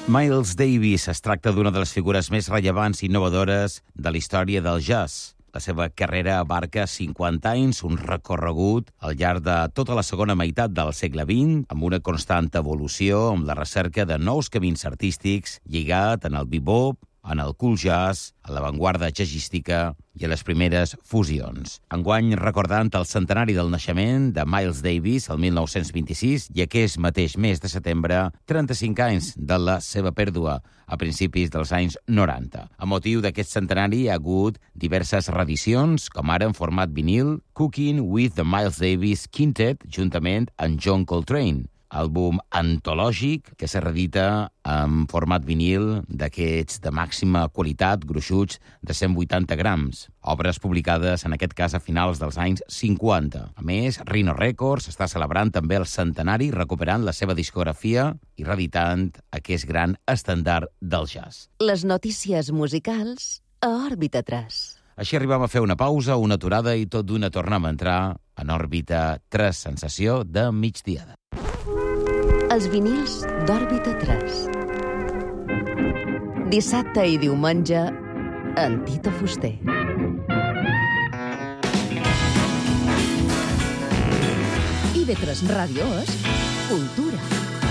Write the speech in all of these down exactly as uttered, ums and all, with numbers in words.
Miles Davis es tracta d'una de les figures més rellevants i innovadores de la història del jazz. La seva carrera abarca cinquanta anys, un recorregut al llarg de tota la segona meitat del segle vint, amb una constant evolució, amb la recerca de nous camins artístics, lligat en el bebop, en el cool jazz, a l'avantguarda jazzística i a les primeres fusions. Enguany, recordant el centenari del naixement de Miles Davis, el mil nou-cents vint-i-sis, i aquest mateix mes de setembre, trenta-cinc anys de la seva pèrdua, a principis dels anys noranta. A motiu d'aquest centenari hi ha hagut diverses reedicions, com ara en format vinil, Cooking with the Miles Davis Quintet, juntament amb John Coltrane, àlbum antològic que se reedita en format vinil d'aquests de màxima qualitat, gruixuts de cent vuitanta grams. Obres publicades, en aquest cas, a finals dels anys cinquanta. A més, Rhino Records està celebrant també el centenari, recuperant la seva discografia i reeditant aquest gran estàndard del jazz. Les notícies musicals a Òrbita tres. Així arribem a fer una pausa, una aturada i tot d'una tornem a entrar en Òrbita tres, sensació de migdiada. Els vinils d'Òrbita tres. Dissabte i diumenge, en Tito Fuster. I ve tres Ràdio és cultura.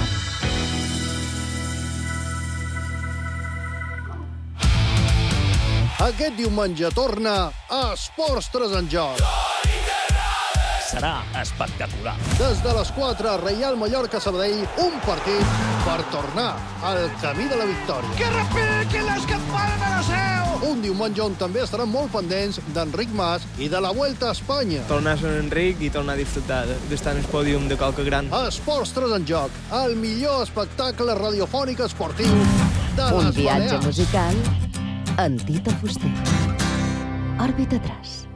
Aquest diumenge torna a Esports tres en joc. Serà espectacular. Des de les quatre, Reial Mallorca-Sabadell, un partit per tornar al camí de la victòria. Que repiquen les campanes de la seu! Un diumenge on també estaran molt pendents d'Enric Mas i de la Vuelta a Espanya. Tornar a ser Enric i tornar a disfrutar d'estar en el pòdium de qualque gran. Esports tres en joc, el millor espectacle radiofònic esportiu de Un les viatge Balears. musical en Tito Fuster. Òrbita tres.